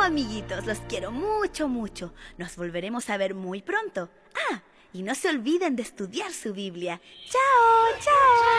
chao, amiguitos. Los quiero mucho, mucho. Nos volveremos a ver muy pronto. Ah, y no se olviden de estudiar su Biblia. ¡Chao, chao!